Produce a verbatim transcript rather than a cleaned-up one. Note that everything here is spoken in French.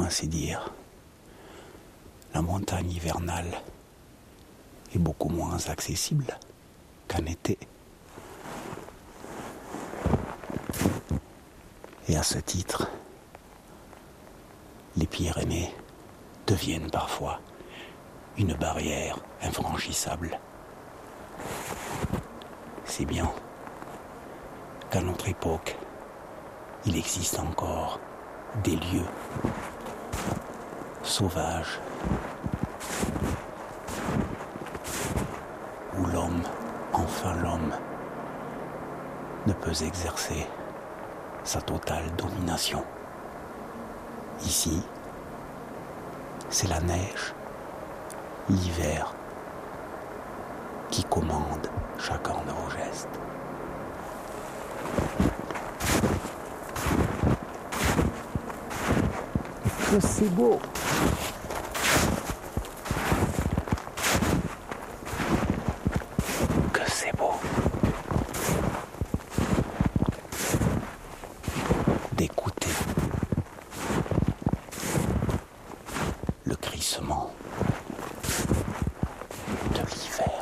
ainsi dire, la montagne hivernale est beaucoup moins accessible qu'en été. Et à ce titre, les Pyrénées deviennent parfois une barrière infranchissable. Si bien qu'à notre époque, il existe encore des lieux sauvages où l'homme, enfin l'homme, ne peut exercer sa totale domination. Ici, c'est la neige, l'hiver, qui commande chacun de vos gestes. Que c'est beau! Que c'est beau d'écouter le crissement de l'hiver.